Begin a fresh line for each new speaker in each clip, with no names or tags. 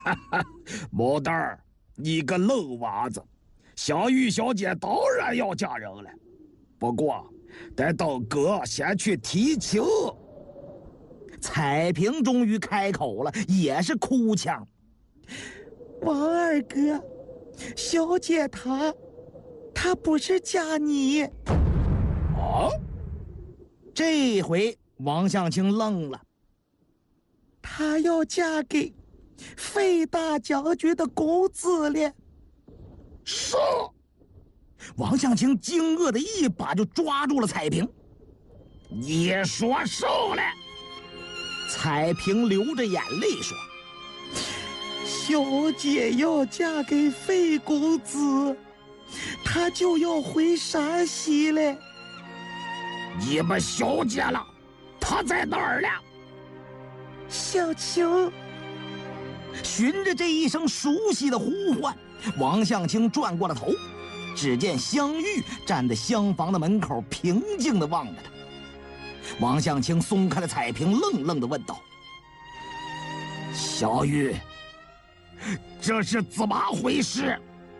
毛蛋儿，你个愣娃子！香玉小姐当然要嫁人了，不过得等哥先去提亲。
彩萍终于开口了，也是哭腔：“
王二哥，小姐她不是嫁你。”
啊！
这回王向清愣了，
她要嫁给费大将军的公子了。
是。
王向清惊愕的一把就抓住了彩萍。
你说什么了？
彩萍流着眼泪说：“
小姐要嫁给费公子，她就要回山西了。”
你们小姐了，她在哪儿了？
小青。
循着这一声熟悉的呼唤，王向清转过了头，只见香玉站在厢房的门口，平静地望着他。王向清松开了彩萍，愣愣地问道：“
小玉，这是怎么回事？”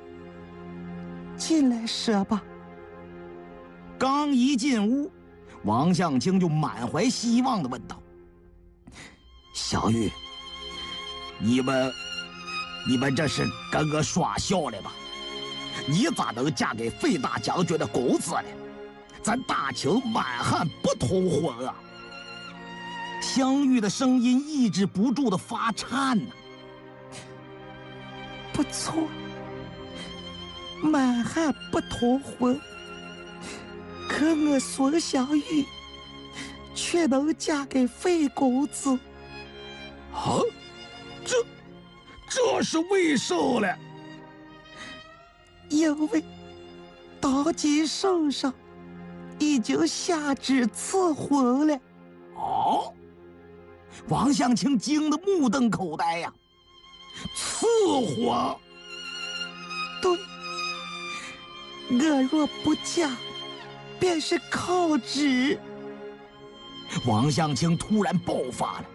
进来说吧。
刚一进屋，王向清就满怀希望地问道：“
小玉，你们这是跟我耍笑了吧？你咋能嫁给费大将军的公子呢？咱大清满汉不通婚啊！”
香玉的声音抑制不住的发颤呢。
不错，满汉不通婚，可我孙香玉却能嫁给费公子。
啊，这是为什么呢？
因为当今圣上已经下旨赐婚了。
哦，
王向清惊得目瞪口呆呀！
赐婚？
对，我若不嫁，便是抗旨。
王向清突然爆发了：“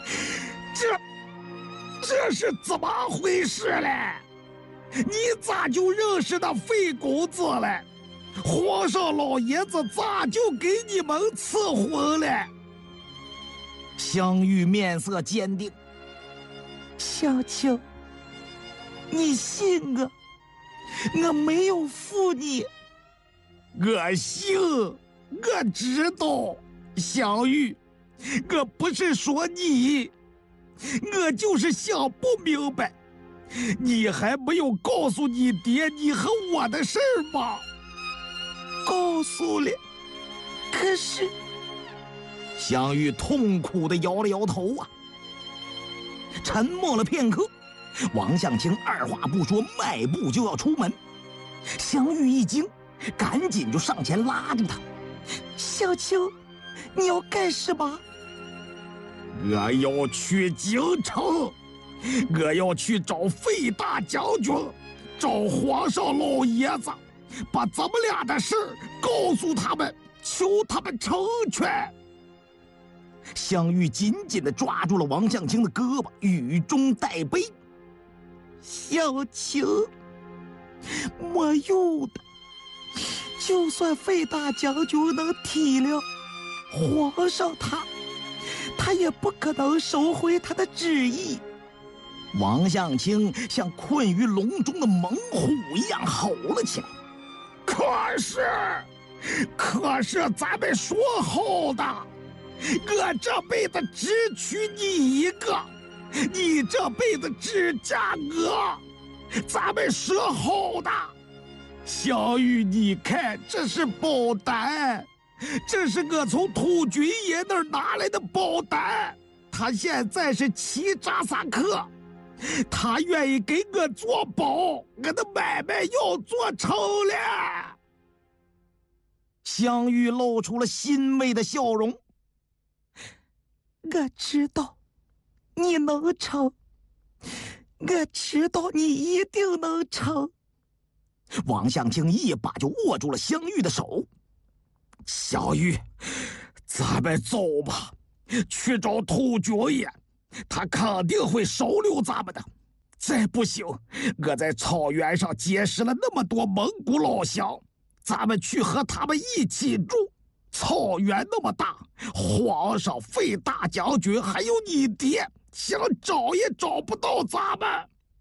这是怎么回事嘞？你咋就认识那费公子了？皇上老爷子咋就给你们赐婚了？”
香玉面色坚定：“
小青，你信我，我没有负你。”
我信，我知道，香玉，我不是说你，我就是想不明白，你还没有告诉你爹你和我的事儿吗？
告诉了，可是……
香玉痛苦地摇了摇头啊。沉默了片刻，王向清二话不说，迈步就要出门。香玉一惊，赶紧就上前拉住他：“
小青，你要干什么？”“
我要去京城，我要去找费大将军，找皇上老爷子，把咱们俩的事告诉他们，求他们成全。”
香玉紧紧地抓住了王向清的胳膊，语中带悲：“
小青，没用的，就算费大将军能体谅皇上他也不可能收回他的旨意。”
王向清像困于笼中的猛虎一样吼了起来：“
可是咱们说好的，我这辈子只娶你一个，你这辈子只嫁我，咱们说好的。小玉，你看，这是保单，这是我从突厥爷那儿拿来的保单，他现在是欺扎萨克，他愿意给我做保，我的买卖要做成了。”
香玉露出了欣慰的笑容：“
我知道你能成，我知道你一定能成。”
王向清一把就握住了香玉的手：“
小玉，咱们走吧，去找突厥爷，他肯定会收留咱们的。 再不行，我在草原上结识了那么多蒙古老乡，咱们去和他们一起住。草原那么大，皇上、费大将军还有你爹，想找也找不到咱们。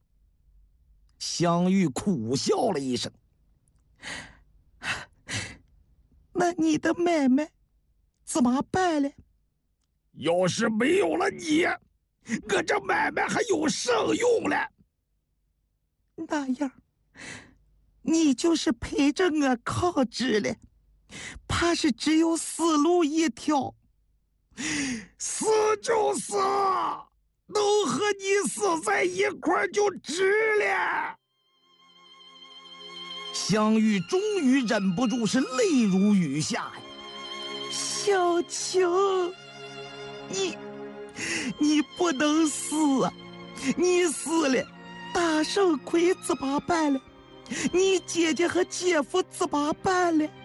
香玉苦笑了一声。
那你的妹妹怎么办了？
要是没有了你，我这买卖还有剩用了。
那样，你就是陪着我抗旨了，怕是只有死路一条。
死就死，能和你死在一块儿就值了。
香玉终于忍不住是泪如雨下呀。
小青，你不能死啊！你死了，大圣魁怎么办了？你姐姐和姐夫怎么办了？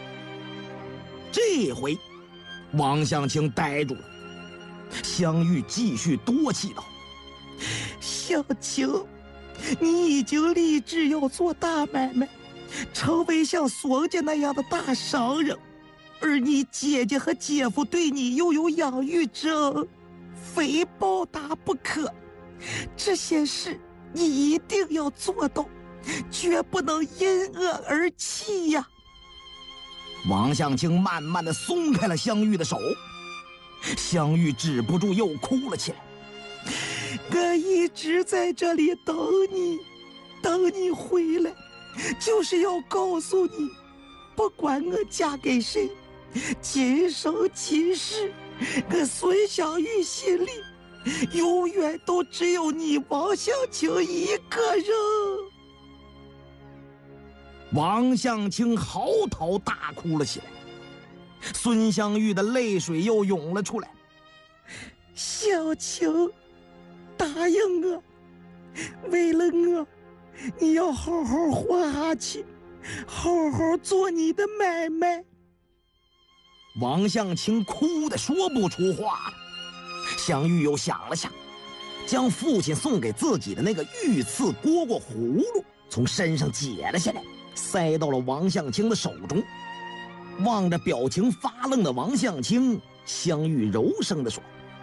这回，王相清呆住了。香玉继续多气道：“
小青，你已经立志要做大买卖，成为像索家那样的大商人，而你姐姐和姐夫对你又有养育之恩，非报答不可。这些事你一定要做到，绝不能因恶而弃呀！”
王相清慢慢的松开了香玉的手，香玉止不住又哭了起来。
我一直在这里等你回来，就是要告诉你，不管我嫁给谁，今生今世，我孙香玉心里永远都只有你王相清一个人。
王相清嚎啕大哭了起来，孙香玉的泪水又涌了出来。
小青，答应我，为了我，你要好好活下去，好好做你的买卖。
王相清哭得说不出话了。香玉又想了想，将父亲送给自己的那个御赐蝈蝈葫芦从身上解了下来，塞到了王相清的手中。望着表情发愣的王相清，香玉柔声地说：“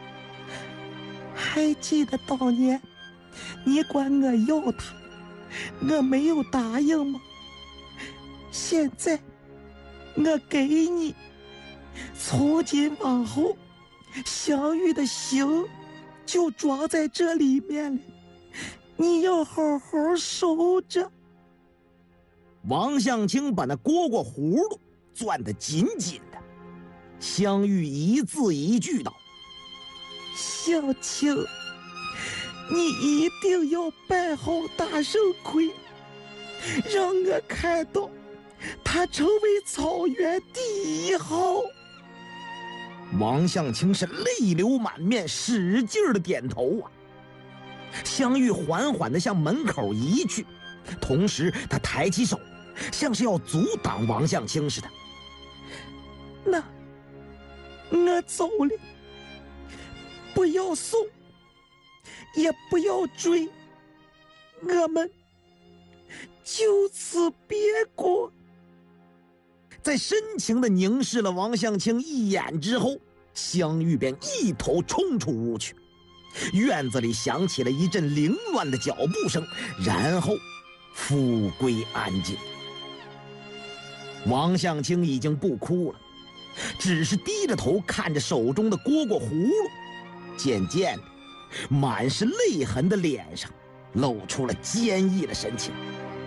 还记得当年你管我要他，我没有答应吗？现在我给你，从今往后，香玉的心就装在这里面了，你要好好守着。”
王相清把那蝈蝈葫芦攥得紧紧的，香玉一字一句道：“
小青，你一定要办好大圣魁，让我看到他成为草原第一号。”
王相清是泪流满面，使劲的点头啊。香玉缓缓地向门口移去，同时他抬起手，像是要阻挡王相清似的。
那我走了，不要送，也不要追，我们就此别过。
在深情地凝视了王相清一眼之后，香玉便一头冲出屋去。院子里响起了一阵凌乱的脚步声，然后复归安静。王相清已经不哭了，只是低着头看着手中的蝈蝈葫芦，渐渐的，满是泪痕的脸上露出了坚毅的神情。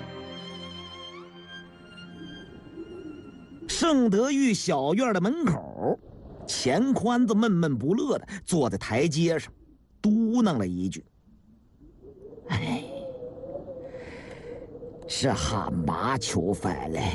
盛德玉小院的门口，钱宽子闷闷不乐的坐在台阶上，嘟囔了一句：“哎，是喊麻球翻嘞。”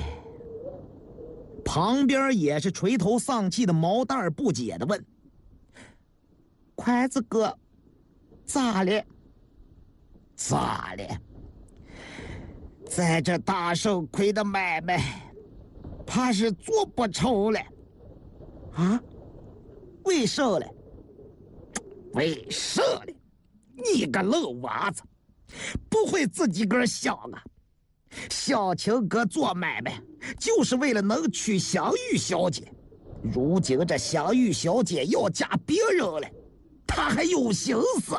旁边也是垂头丧气的毛蛋儿不解的问：“
筷子哥，咋了？
咋了？在这大圣魁的买卖，怕是做不成了。
啊？
为啥嘞？
为啥嘞？你个愣娃子！ 不会自己个儿想啊！小青哥做买卖就是为了能娶香玉小姐，如今这香玉小姐要嫁别人了，他还有心思。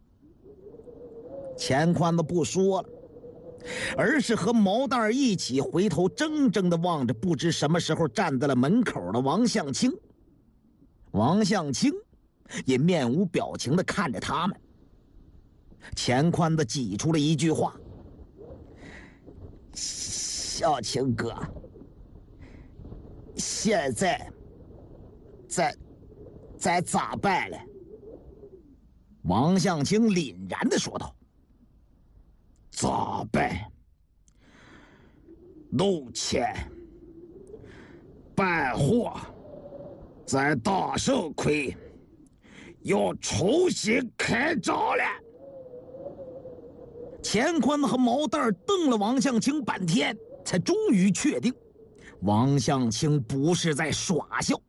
钱宽子不说了，而是和毛蛋儿一起回头怔怔地望着不知什么时候站在了门口的王向清。王向清也面无表情地看着他们。钱宽子挤出了一句话：“
小青哥，现在咱咋办了？”
王向清凛然地说道：“
咋办？弄钱办货，在大盛亏，要重新开张了。”
钱宽子和毛蛋瞪了王向清半天，才终于确定王向清不是在耍笑。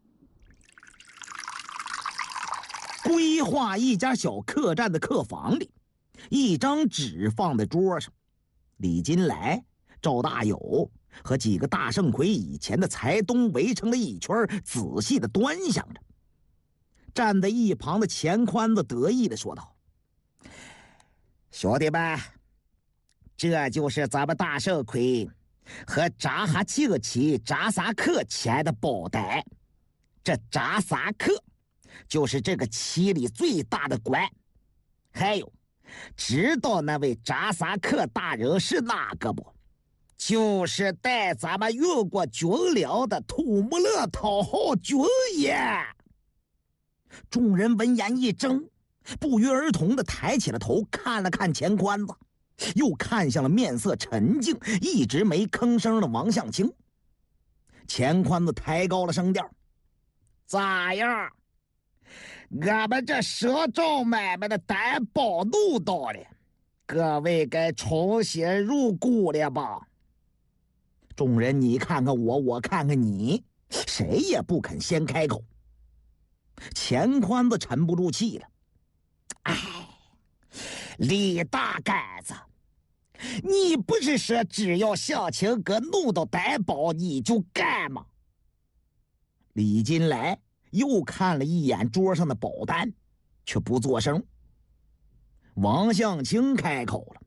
规划一家小客栈的客房里，一张纸放在桌上，李金来、赵大友和几个大盛魁以前的财东围成了一圈，仔细地端详着。站在一旁的钱宽子得意地说道：“
兄弟们，这就是咱们大盛魁和扎哈庆奇扎萨克签的包单。这扎萨克就是这个旗里最大的官。还有，知道那位扎萨克大人是哪个不？就是带咱们运过军粮的土木勒讨好军爷。”
众人闻言一怔，不约而同地抬起了头，看了看钱宽子，又看向了面色沉静、一直没吭声的王向清。钱宽子抬高了声调：“
咋样？俺们这赊账买卖的担保弄到了，各位该重新入股了吧？”
众人你看看我，我看看你，谁也不肯先开口。钱宽子沉不住气了：“
哎，李大杆子，你不是说只要向清哥弄到担保你就干吗？”
李金来又看了一眼桌上的保单，却不作声。王向清开口了：“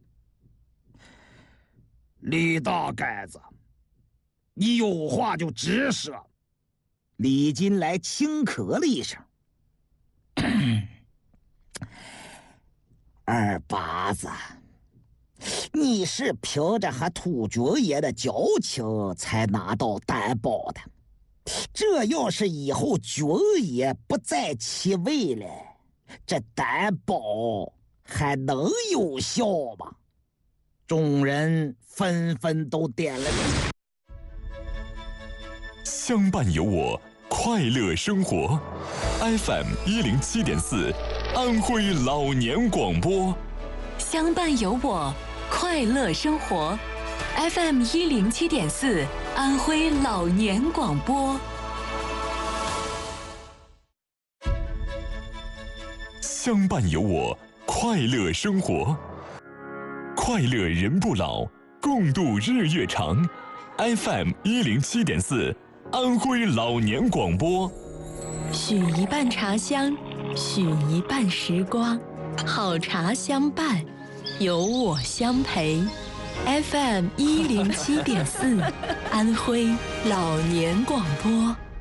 李大杆子，你有话就直说。”
李金来轻咳了一声：“
二八子，你是凭着和土军爷的交情才拿到担保的，这要是以后军爷不在其位了，这担保还能有效吗？”
众人纷纷都点了头。
相伴有我，快乐生活。FM 107.4，安徽老年广播。
相伴有我，快乐生活。FM 107.4，安徽老年广播。
相伴有我，快乐生活。快乐人不老，共度日月长。FM 107.4。安徽老年广播，
许一半茶香，许一半时光，好茶相伴，有我相陪。FM 107.4，安徽老年广播。